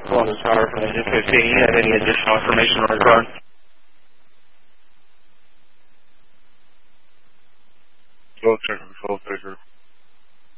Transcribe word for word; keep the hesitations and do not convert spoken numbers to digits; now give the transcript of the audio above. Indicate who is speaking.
Speaker 1: London Tower from Engine fifteen. You have any additional information on regard?
Speaker 2: Go check the control taker.